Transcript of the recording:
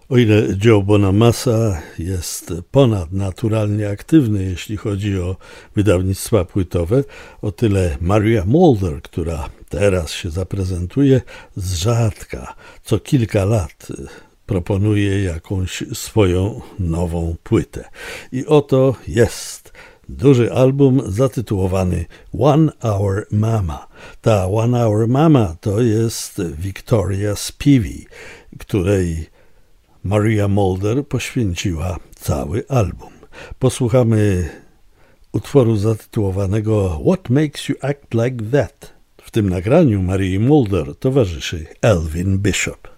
O ile Joe Bonamassa jest ponadnaturalnie aktywny, jeśli chodzi o wydawnictwa płytowe, o tyle Maria Mulder, która teraz się zaprezentuje, z rzadka, co kilka lat proponuje jakąś swoją nową płytę. I oto jest duży album zatytułowany One Hour Mama. Ta One Hour Mama to jest Victoria Spivey, której Maria Mulder poświęciła cały album. Posłuchamy utworu zatytułowanego What Makes You Act Like That. W tym nagraniu Marii Mulder towarzyszy Elvin Bishop.